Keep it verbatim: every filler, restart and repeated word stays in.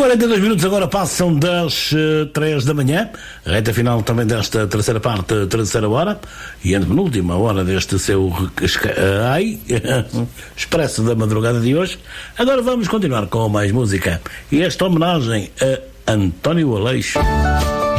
quarenta e dois minutos agora passam das uh, três da manhã, reta final também desta terceira parte, terceira hora, e a penúltima hora deste seu uh, ai, expresso da madrugada de hoje. Agora vamos continuar com mais música, e esta homenagem a António Aleixo.